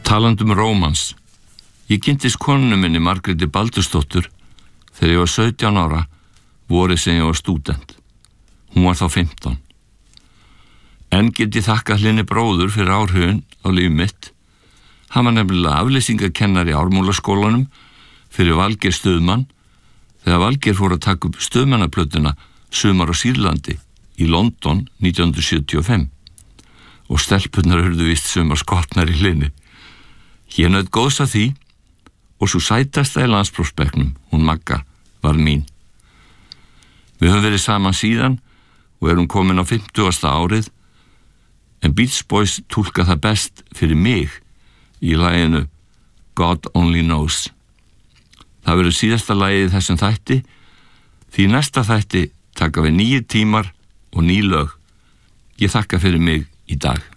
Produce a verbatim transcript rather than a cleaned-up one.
Talandi um rómans. Ég kynntist konunni minni Margréti Baldursdóttur þegar ég var sautján ára, vorið sem ég var stúdent. Hún var þá fimmtán. En get ég þakkað Hlyni bróður fyrir áhrifin á líf mitt. Hann var nefnilega afleysingakennari í Ármúlaskólanum fyrir Valgeir Stuðmann þegar Valgeir fór að taka upp Stuðmannaplötuna Sumar á Sýrlandi í London nítján hundruð sjötíu og fimm og stelpurnar hurðu víst sumar skotnar í Hlyni. Ég naut góðs af því og svo sætasta í landsprófsbekknum, hún Magga, var mín. Við höfum verið saman síðan og erum komin á fimmtugasta árið, en Beach Boys túlka það best fyrir mig í laginu God Only Knows. Það verður síðasta lagið í þessum þætti, því næsta þætti taka við nýju tímar og ný lög. Ég þakka fyrir mig í dag.